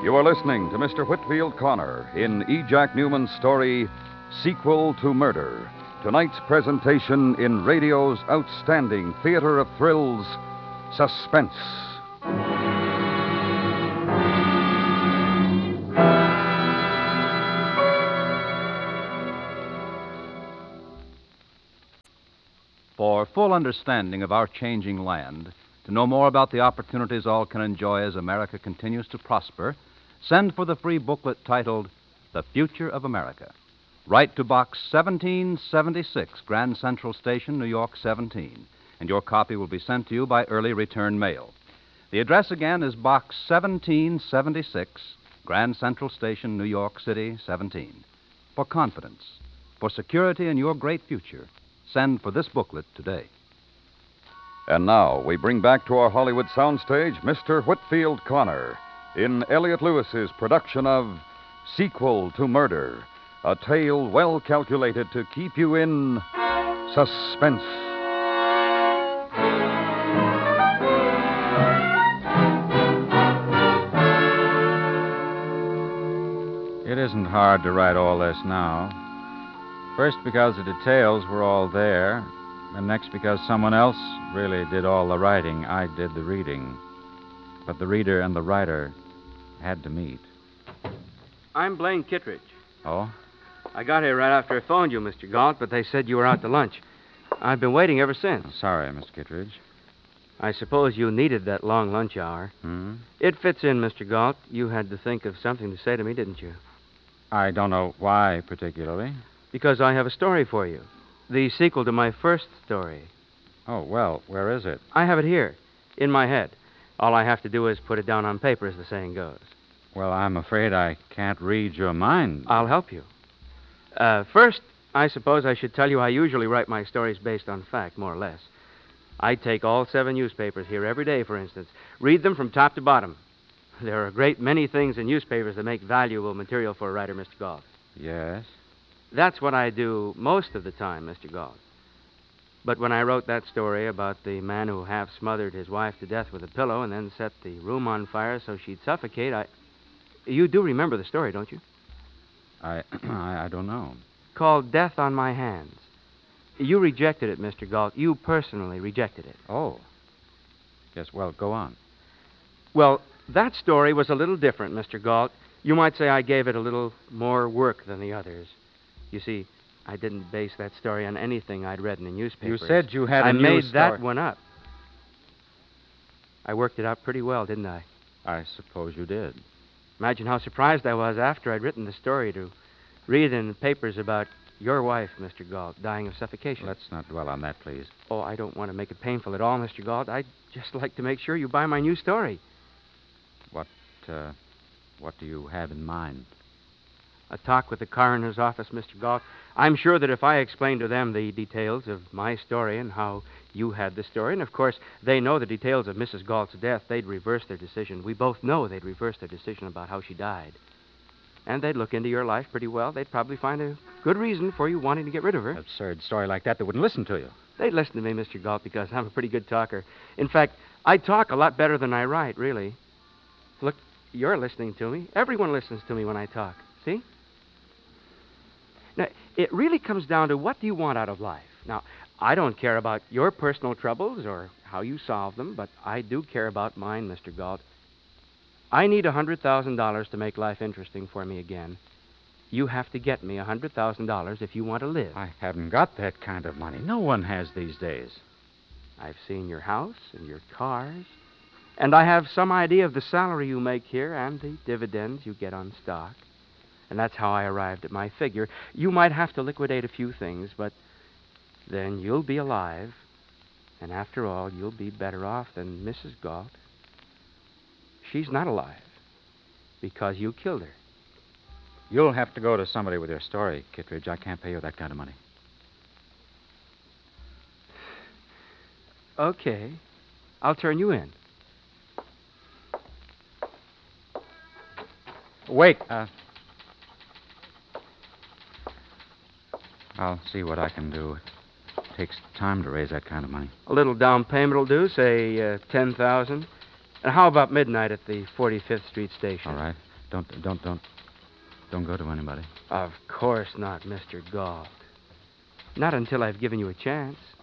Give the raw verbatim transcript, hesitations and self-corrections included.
You are listening to Mister Whitfield Connor in E. Jack Newman's story, Sequel to Murder. Tonight's presentation in radio's outstanding theater of thrills, Suspense. For full understanding of our changing land, to know more about the opportunities all can enjoy as America continues to prosper, send for the free booklet titled The Future of America. Write to Box seventeen seventy-six, Grand Central Station, New York seventeen, and your copy will be sent to you by early return mail. The address again is Box seventeen seventy-six, Grand Central Station, New York City, seventeen. For confidence, for security in your great future, send for this booklet today. And now we bring back to our Hollywood soundstage Mister Whitfield Connor in Elliot Lewis's production of Sequel to Murder, a tale well calculated to keep you in suspense. It isn't hard to write all this now. First, because the details were all there, and next, because someone else really did all the writing. I did the reading. But the reader and the writer had to meet. I'm Blaine Kittredge. Oh? I got here right after I phoned you, Mister Galt, but they said you were out to lunch. I've been waiting ever since. Oh, sorry, Mister Kittredge. I suppose you needed that long lunch hour. Hmm? It fits in, Mister Galt. You had to think of something to say to me, didn't you? I don't know why particularly. Because I have a story for you. The sequel to my first story. Oh, well, where is it? I have it here, in my head. All I have to do is put it down on paper, as the saying goes. Well, I'm afraid I can't read your mind. I'll help you. Uh, first, I suppose I should tell you I usually write my stories based on fact, more or less. I take all seven newspapers here every day, for instance, read them from top to bottom. There are a great many things in newspapers that make valuable material for a writer, Mister Galt. Yes? That's what I do most of the time, Mister Galt. But when I wrote that story about the man who half smothered his wife to death with a pillow and then set the room on fire so she'd suffocate, I... You do remember the story, don't you? I, I, I don't know. Called Death on My Hands. You rejected it, Mister Galt. You personally rejected it. Oh. Yes, well, go on. Well, that story was a little different, Mister Galt. You might say I gave it a little more work than the others. You see, I didn't base that story on anything I'd read in the newspapers. You said you had a I new made story. that one up. I worked it out pretty well, didn't I? I suppose you did. Imagine how surprised I was after I'd written the story to read in the papers about your wife, Mister Galt, dying of suffocation. Let's not dwell on that, please. Oh, I don't want to make it painful at all, Mister Galt. I'd just like to make sure you buy my new story. What, uh, what do you have in mind? A talk with the coroner's office, Mister Galt. I'm sure that if I explained to them the details of my story and how you had the story, and of course they know the details of Missus Galt's death, they'd reverse their decision. We both know they'd reverse their decision about how she died. And they'd look into your life pretty well. They'd probably find a good reason for you wanting to get rid of her. Absurd story like that, they wouldn't listen to you. They'd listen to me, Mister Galt, because I'm a pretty good talker. In fact, I talk a lot better than I write, really. Look, you're listening to me. Everyone listens to me when I talk. See? Now, it really comes down to what do you want out of life. Now, I don't care about your personal troubles or how you solve them, but I do care about mine, Mister Galt. I need one hundred thousand dollars to make life interesting for me again. You have to get me one hundred thousand dollars if you want to live. I haven't got that kind of money. No one has these days. I've seen your house and your cars, and I have some idea of the salary you make here and the dividends you get on stock. And that's how I arrived at my figure. You might have to liquidate a few things, but then you'll be alive. And after all, you'll be better off than Missus Galt. She's not alive because you killed her. You'll have to go to somebody with your story, Kittredge. I can't pay you that kind of money. Okay. I'll turn you in. Wait. Uh, I'll see what I can do. It takes time to raise that kind of money. A little down payment will do, say uh, ten thousand dollars. And how about midnight at the forty-fifth Street station? All right. Don't, don't, don't, don't go to anybody. Of course not, Mister Galt. Not until I've given you a chance.